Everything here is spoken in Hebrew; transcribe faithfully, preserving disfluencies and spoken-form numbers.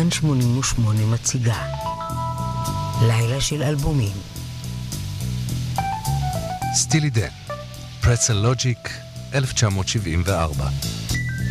כאן שמונים ושמונה מציגה לילה של אלבומים. סטילי דן, פרצל לוג'יק, אלף תשע מאות שבעים וארבע.